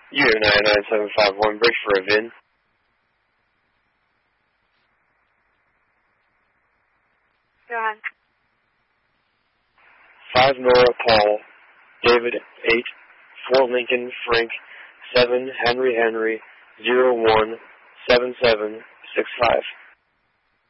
U99751, bridge for a VIN. Go ahead. 5 Nora Paul, David 8, 4 Lincoln Frank, 7 Henry 017765.